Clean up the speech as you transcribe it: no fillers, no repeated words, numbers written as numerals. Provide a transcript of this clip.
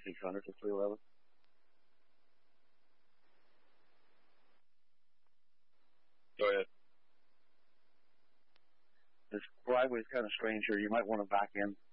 2600 to 311. Go ahead. This driveway is kind of strange here. You might want to back in